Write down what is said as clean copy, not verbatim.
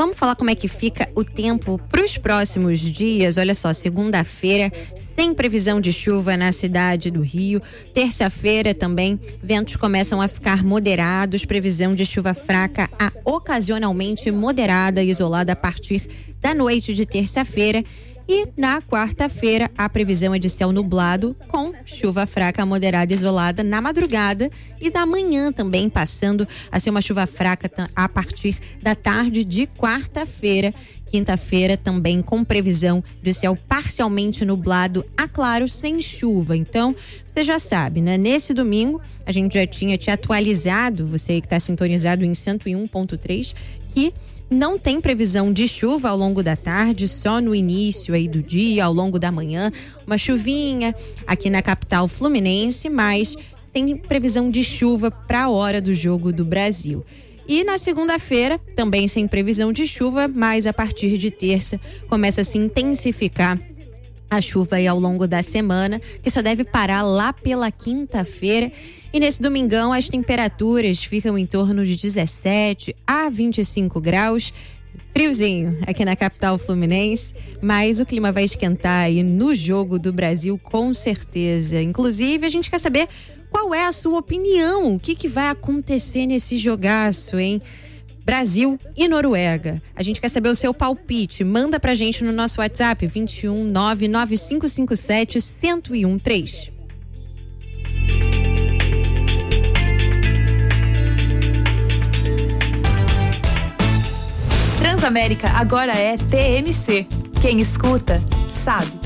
Vamos falar como é que fica o tempo para os próximos dias. Olha só, segunda-feira, sem previsão de chuva na cidade do Rio. Terça-feira também, ventos começam a ficar moderados. Previsão de chuva fraca a ocasionalmente moderada e isolada a partir da noite de terça-feira. E na quarta-feira, a previsão é de céu nublado com chuva fraca moderada isolada na madrugada e da manhã também, passando a ser uma chuva fraca a partir da tarde de quarta-feira. Quinta-feira também com previsão de céu parcialmente nublado a claro, sem chuva. Então, você já sabe, né? Nesse domingo, a gente já tinha te atualizado, você que está sintonizado em 101.3, que não tem previsão de chuva ao longo da tarde, só no início aí do dia, ao longo da manhã, uma chuvinha aqui na capital fluminense, mas sem previsão de chuva para a hora do Jogo do Brasil. E na segunda-feira, também sem previsão de chuva, mas a partir de terça começa a se intensificar a chuva aí ao longo da semana, que só deve parar lá pela quinta-feira. E nesse domingão as temperaturas ficam em torno de 17 a 25 graus. Friozinho aqui na capital fluminense, mas o clima vai esquentar aí no Jogo do Brasil com certeza. Inclusive, a gente quer saber qual é a sua opinião, o que vai acontecer nesse jogaço, hein? Brasil e Noruega. A gente quer saber o seu palpite. Manda pra gente no nosso WhatsApp 21 99557 1013. Transamérica agora é TMC. Quem escuta, sabe.